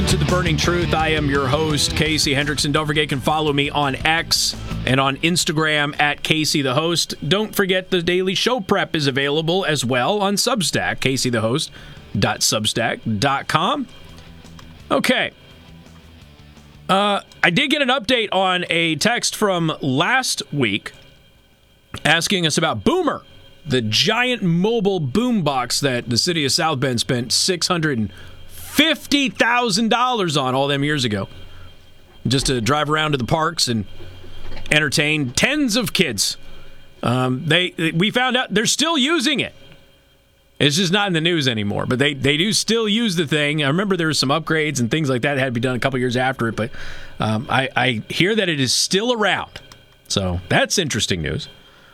to The Burning Truth. I am your host, Casey Hendrickson. Don't forget, you can follow me on X and on Instagram at Casey the Host. Don't forget, the daily show prep is available as well on Substack, caseythehost.substack.com. Okay. I did get an update on a text from last week asking us about Boomer, the giant mobile boombox that the city of South Bend spent $650,000 on all them years ago, just to drive around to the parks and entertain tens of kids. We found out they're still using it. It's just not in the news anymore, but they do still use the thing. I remember there were some upgrades and things like that had to be done a couple years after it, but I hear that it is still around. So that's interesting news.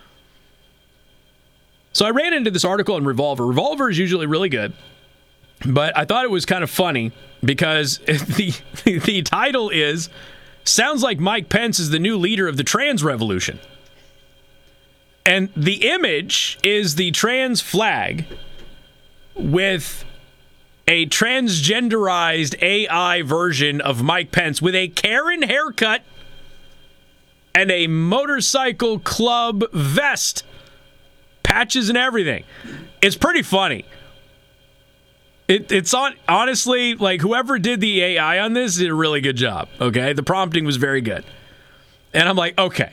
So I ran into this article in Revolver. Revolver is usually really good, but I thought it was kind of funny because the title is, "Sounds like Mike Pence is the new leader of the trans revolution." And the image is the trans flag with a transgenderized AI version of Mike Pence with a Karen haircut and a motorcycle club vest, patches and everything. It's pretty funny. It's honestly, like, whoever did the AI on this did a really good job, okay? The prompting was very good. And I'm like, okay.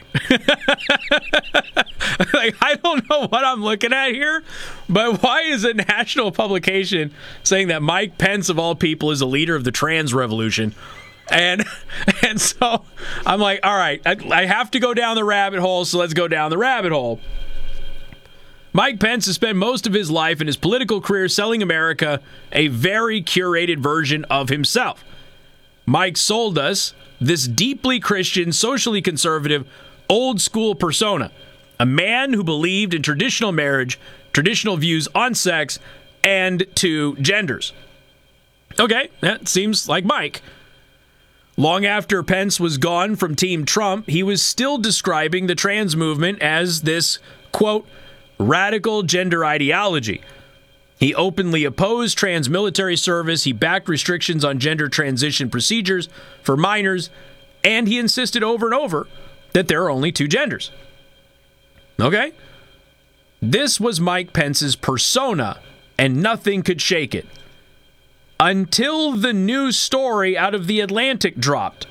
Like, I don't know what I'm looking at here, but why is a national publication saying that Mike Pence, of all people, is a leader of the trans revolution? And so I'm like, all right, I have to go down the rabbit hole, so let's go down the rabbit hole. Mike Pence has spent most of his life and his political career selling America a very curated version of himself. Mike sold us this deeply Christian, socially conservative, old-school persona. A man who believed in traditional marriage, traditional views on sex, and two genders. Okay, that seems like Mike. Long after Pence was gone from Team Trump, he was still describing the trans movement as this, quote, radical gender ideology. He openly opposed trans military service, he backed restrictions on gender transition procedures for minors, and he insisted over and over that there are only two genders. Okay? This was Mike Pence's persona, and nothing could shake it. Until the news story out of The Atlantic dropped.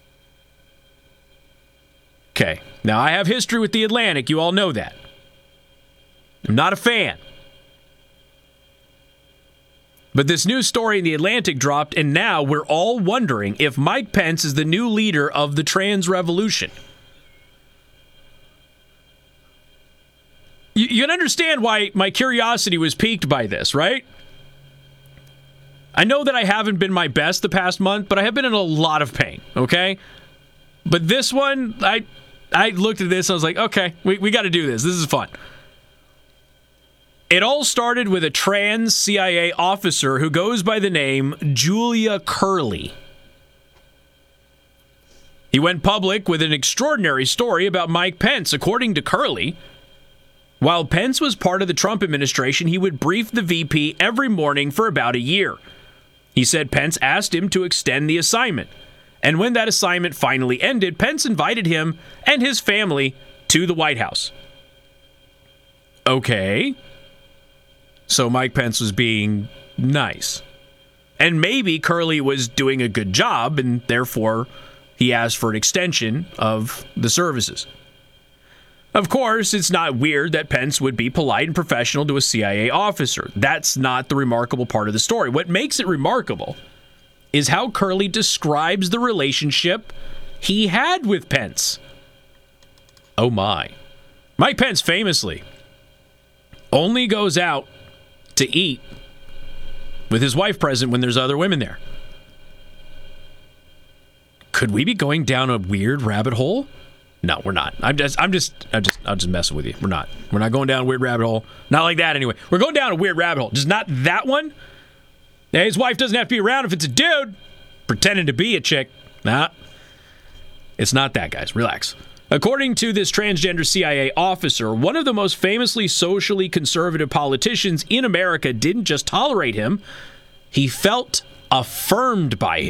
Okay, now I have history with The Atlantic, you all know that. I'm not a fan. But this news story in The Atlantic dropped, and now we're all wondering if Mike Pence is the new leader of the trans revolution. You can understand why my curiosity was piqued by this, right? I know that I haven't been my best the past month, but I have been in a lot of pain, okay? But this one, I looked at this, I was like, okay, we got to do this. This is fun. It all started with a trans CIA officer who goes by the name Julia Curley. He went public with an extraordinary story about Mike Pence. According to Curley, while Pence was part of the Trump administration, he would brief the VP every morning for about a year. He said Pence asked him to extend the assignment. And when that assignment finally ended, Pence invited him and his family to the White House. Okay. So Mike Pence was being nice. And maybe Curley was doing a good job, and therefore he asked for an extension of the services. Of course, it's not weird that Pence would be polite and professional to a CIA officer. That's not the remarkable part of the story. What makes it remarkable is how Curley describes the relationship he had with Pence. Oh my. Mike Pence famously only goes out to eat with his wife present when there's other women there. Could we be going down a weird rabbit hole? No, we're not. I'm just messing with you. We're not going down a weird rabbit hole. Not like that anyway. We're going down a weird rabbit hole. Just not that one. Now, his wife doesn't have to be around if it's a dude pretending to be a chick. Nah. It's not that, guys. Relax. According to this transgender CIA officer, one of the most famously socially conservative politicians in America didn't just tolerate him, he felt affirmed by